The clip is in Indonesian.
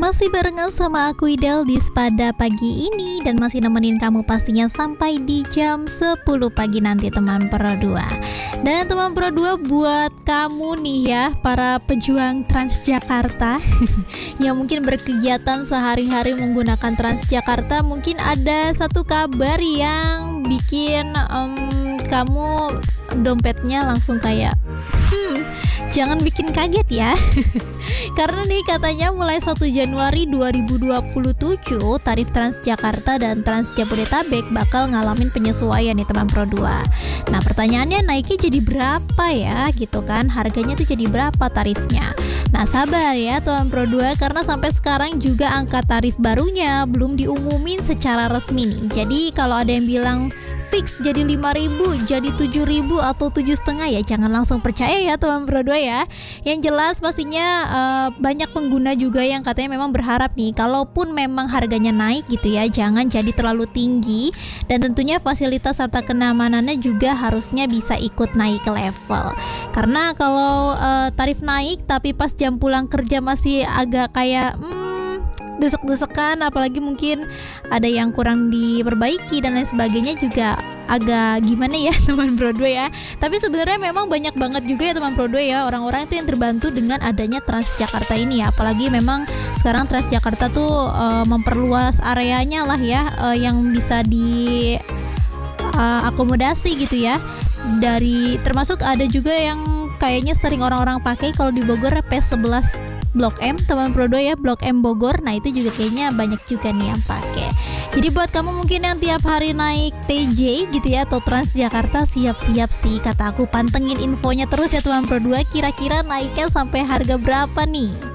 Masih barengan sama aku Idel di Spada pagi ini dan masih nemenin kamu pastinya sampai di jam 10 pagi nanti teman Pro 2. Dan teman Pro 2 buat kamu nih ya, para pejuang Transjakarta yang mungkin berkegiatan sehari-hari menggunakan Transjakarta, mungkin ada satu kabar yang bikin kamu dompetnya langsung kayak jangan bikin kaget ya. Karena nih katanya mulai 1 Januari 2027 tarif Transjakarta dan Trans Jabodetabek bakal ngalamin penyesuaian nih teman Pro 2. Nah pertanyaannya, naiknya jadi berapa ya gitu kan, harganya tuh jadi berapa tarifnya. Nah sabar ya teman Pro 2, karena sampai sekarang juga angka tarif barunya belum diumumin secara resmi nih. Jadi kalau ada yang bilang fix jadi 5.000, jadi 7.000 atau 7,5 ya jangan langsung percaya ya teman Pro 2 ya. Yang jelas pastinya banyak pengguna juga yang katanya memang berharap nih kalaupun memang harganya naik gitu ya, jangan jadi terlalu tinggi, dan tentunya fasilitas serta keamanannya juga harusnya bisa ikut naik ke level. Karena kalau tarif naik tapi pas jam pulang kerja masih agak kayak desek-desekan, apalagi mungkin ada yang kurang diperbaiki dan lain sebagainya, juga agak gimana ya teman Pro 2 ya. Tapi sebenarnya memang banyak banget juga ya teman Pro 2 ya, orang-orang itu yang terbantu dengan adanya Transjakarta ini ya. Apalagi memang sekarang Transjakarta tuh memperluas areanya lah ya, yang bisa di akomodasi gitu ya. Dari termasuk ada juga yang kayaknya sering orang-orang pakai kalau di Bogor P11 Blok M teman Pro 2 ya, Blok M Bogor. Nah itu juga kayaknya banyak juga nih yang pakai. Jadi buat kamu mungkin yang tiap hari naik TJ gitu ya atau Transjakarta, siap-siap sih kata aku, pantengin infonya terus ya teman Pro 2, kira-kira naiknya sampai harga berapa nih.